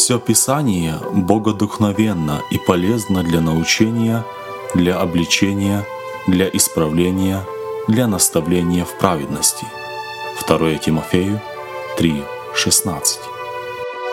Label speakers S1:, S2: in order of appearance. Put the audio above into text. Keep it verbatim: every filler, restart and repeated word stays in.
S1: Все Писание богодухновенно и полезно для научения, для обличения, для исправления, для наставления в праведности. второе Тимофею три шестнадцать.